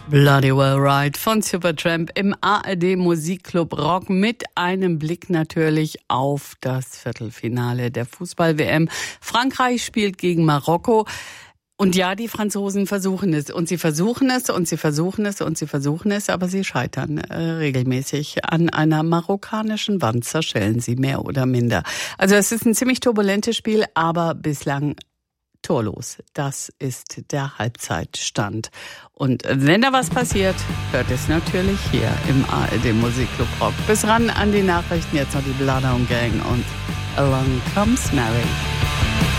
Bloody Well Right von Supertramp im ARD Musikclub Rock mit einem Blick natürlich auf das Viertelfinale der Fußball-WM. Frankreich spielt gegen Marokko. Und ja, die Franzosen versuchen es und sie versuchen es und sie versuchen es und sie versuchen es, aber sie scheitern regelmäßig. An einer marokkanischen Wand zerschellen sie mehr oder minder. Also es ist ein ziemlich turbulentes Spiel, aber bislang torlos. Das ist der Halbzeitstand. Und wenn da was passiert, hört es natürlich hier im ARD Musikclub Rock. Bis ran an die Nachrichten, jetzt noch die Bloodhound Gang und Along Comes Mary.